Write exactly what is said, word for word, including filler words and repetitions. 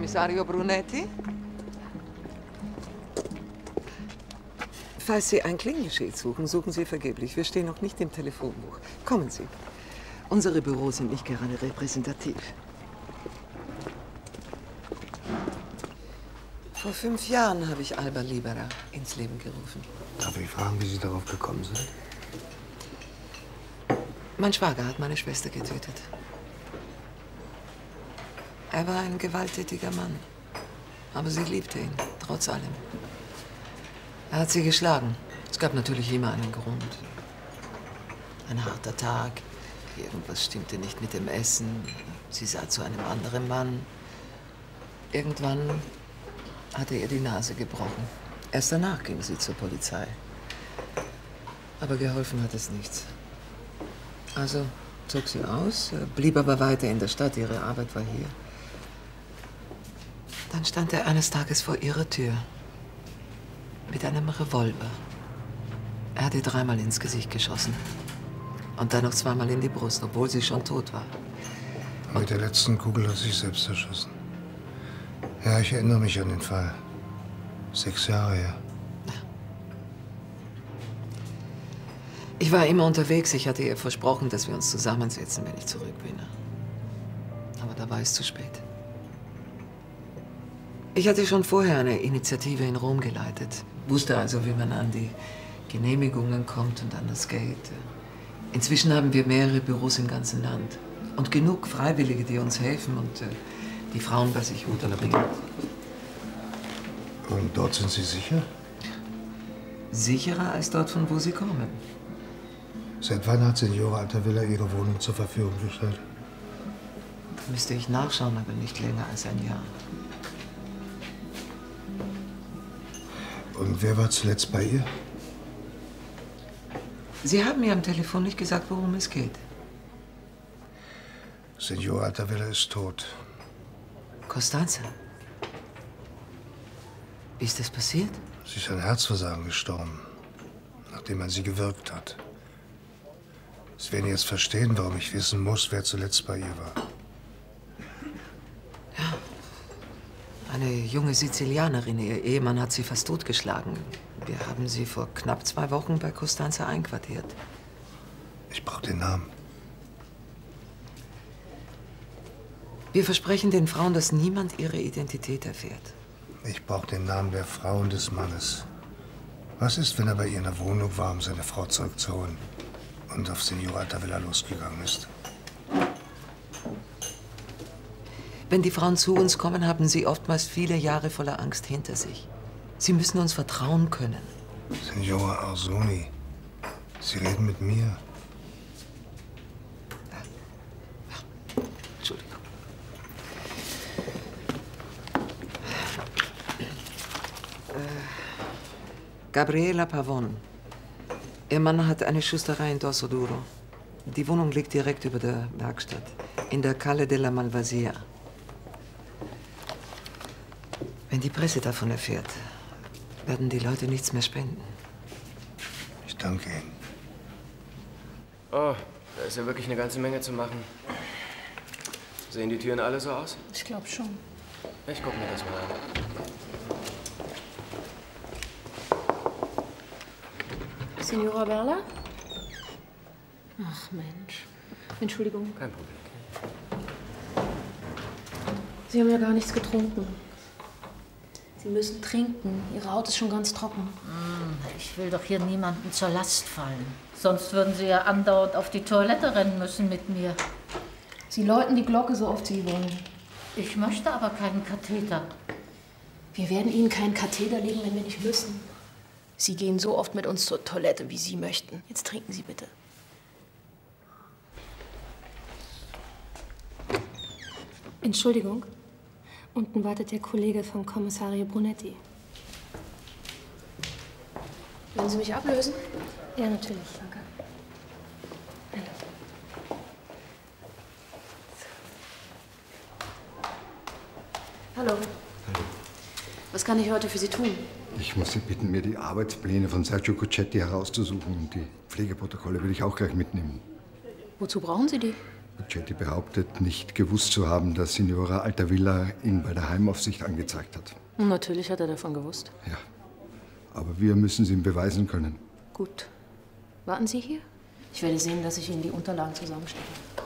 Kommissario Brunetti? Falls Sie ein Klingelschild suchen, suchen Sie vergeblich. Wir stehen noch nicht im Telefonbuch. Kommen Sie. Unsere Büros sind nicht gerade repräsentativ. Vor fünf Jahren habe ich Alba Libera ins Leben gerufen. Darf ich fragen, wie Sie darauf gekommen sind? Mein Schwager hat meine Schwester getötet. Er war ein gewalttätiger Mann. Aber sie liebte ihn, trotz allem. Er hat sie geschlagen. Es gab natürlich immer einen Grund. Ein harter Tag. Irgendwas stimmte nicht mit dem Essen. Sie sah zu einem anderen Mann. Irgendwann hatte ihr die Nase gebrochen. Erst danach ging sie zur Polizei. Aber geholfen hat es nichts. Also zog sie aus, blieb aber weiter in der Stadt. Ihre Arbeit war hier. Dann stand er eines Tages vor ihrer Tür. Mit einem Revolver. Er hat ihr dreimal ins Gesicht geschossen. Und dann noch zweimal in die Brust, obwohl sie schon tot war. Und mit der letzten Kugel hat er sich selbst erschossen. Ja, ich erinnere mich an den Fall. Sechs Jahre her. Ich war immer unterwegs. Ich hatte ihr versprochen, dass wir uns zusammensetzen, wenn ich zurück bin. Aber da war es zu spät. Ich hatte schon vorher eine Initiative in Rom geleitet. Wusste also, wie man an die Genehmigungen kommt und an das Geld. Inzwischen haben wir mehrere Büros im ganzen Land. Und genug Freiwillige, die uns helfen und äh, die Frauen bei sich unterbringen. Und dort sind Sie sicher? Sicherer als dort, von wo Sie kommen. Seit wann hat Signora Altavilla Ihre Wohnung zur Verfügung gestellt? Müsste ich nachschauen, aber nicht länger als ein Jahr. Und wer war zuletzt bei ihr? Sie haben mir am Telefon nicht gesagt, worum es geht. Signora Altavilla ist tot. Costanza? Wie ist das passiert? Sie ist an Herzversagen gestorben, nachdem man sie gewürgt hat. Sie werden jetzt verstehen, warum ich wissen muss, wer zuletzt bei ihr war. Ja. Eine junge Sizilianerin. Ihr Ehemann hat sie fast totgeschlagen. Wir haben sie vor knapp zwei Wochen bei Costanza einquartiert. Ich brauche den Namen. Wir versprechen den Frauen, dass niemand ihre Identität erfährt. Ich brauche den Namen der Frau und des Mannes. Was ist, wenn er bei ihr in der Wohnung war, um seine Frau zurückzuholen und auf Signora Altavilla losgegangen ist? Wenn die Frauen zu uns kommen, haben sie oftmals viele Jahre voller Angst hinter sich. Sie müssen uns vertrauen können. Signora Arzoni, Sie reden mit mir. Entschuldigung. Gabriela Pavon. Ihr Mann hat eine Schusterei in Dorsoduro. Die Wohnung liegt direkt über der Werkstatt, in der Calle della Malvasia. Wenn die Presse davon erfährt, werden die Leute nichts mehr spenden. Ich danke Ihnen. Oh, da ist ja wirklich eine ganze Menge zu machen. Sehen die Türen alle so aus? Ich glaube schon. Ich guck mir das mal an. Signora Berla? Ach Mensch. Entschuldigung. Kein Problem. Sie haben ja gar nichts getrunken. Sie müssen trinken. Ihre Haut ist schon ganz trocken. Ich will doch hier niemandem zur Last fallen. Sonst würden Sie ja andauernd auf die Toilette rennen müssen mit mir. Sie läuten die Glocke so oft Sie wollen. Ich möchte aber keinen Katheter. Wir werden Ihnen keinen Katheter legen, wenn wir nicht müssen. Sie gehen so oft mit uns zur Toilette, wie Sie möchten. Jetzt trinken Sie bitte. Entschuldigung. Unten wartet der Kollege vom Kommissario Brunetti. Wollen Sie mich ablösen? Ja, natürlich. Danke. Hallo. Hallo. Was kann ich heute für Sie tun? Ich muss Sie bitten, mir die Arbeitspläne von Sergio Cuccetti herauszusuchen. Und die Pflegeprotokolle will ich auch gleich mitnehmen. Wozu brauchen Sie die? Buccetti behauptet, nicht gewusst zu haben, dass Signora Altavilla ihn bei der Heimaufsicht angezeigt hat. Natürlich hat er davon gewusst. Ja, aber wir müssen es ihm beweisen können. Gut. Warten Sie hier? Ich werde sehen, dass ich Ihnen die Unterlagen zusammenstelle.